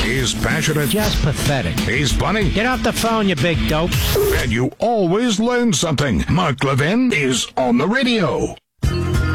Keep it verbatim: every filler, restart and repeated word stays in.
He's passionate. Just pathetic. He's funny. Get off the phone, you big dope. And you always learn something. Mark Levin is on the radio.